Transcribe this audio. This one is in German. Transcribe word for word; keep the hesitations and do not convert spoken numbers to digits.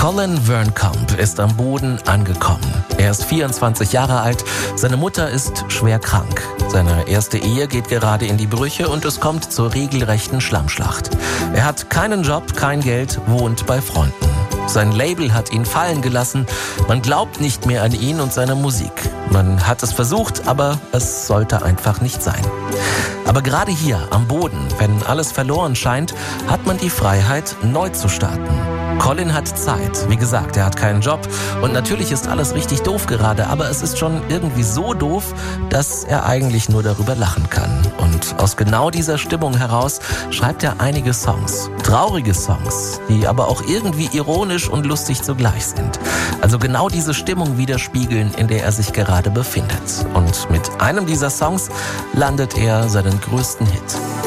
Colin Wernkamp ist am Boden angekommen. Er ist vierundzwanzig Jahre alt, seine Mutter ist schwer krank. Seine erste Ehe geht gerade in die Brüche und es kommt zur regelrechten Schlammschlacht. Er hat keinen Job, kein Geld, wohnt bei Freunden. Sein Label hat ihn fallen gelassen, man glaubt nicht mehr an ihn und seine Musik. Man hat es versucht, aber es sollte einfach nicht sein. Aber gerade hier am Boden, wenn alles verloren scheint, hat man die Freiheit, neu zu starten. Colin hat Zeit. Wie gesagt, er hat keinen Job und natürlich ist alles richtig doof gerade, aber es ist schon irgendwie so doof, dass er eigentlich nur darüber lachen kann. Und aus genau dieser Stimmung heraus schreibt er einige Songs. Traurige Songs, die aber auch irgendwie ironisch und lustig zugleich sind. Also genau diese Stimmung widerspiegeln, in der er sich gerade befindet. Und mit einem dieser Songs landet er seinen größten Hit.